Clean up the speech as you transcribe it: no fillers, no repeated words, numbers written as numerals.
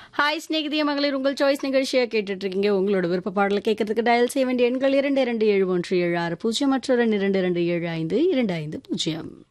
Hi ஸ்நேகிதிய மகளிர் உங்கள் choice நிகழ்ச்சியை கேட்டுட்டு இருக்கீங்க. உங்களோட விருப்ப பாடலை கேட்கறதுக்கு டயல் செய்ய வேண்டிய எண்கள் 227176 மற்றொரு 227525.